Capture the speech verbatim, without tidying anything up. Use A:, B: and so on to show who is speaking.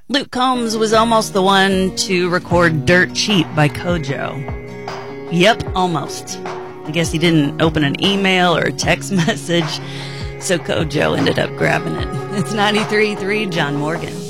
A: Luke Combs was almost the one to record Dirt Cheap by Kojo. Yep, almost. I guess he didn't open an email or a text message, so Kojo ended up grabbing it. It's ninety-three point three John Morgan.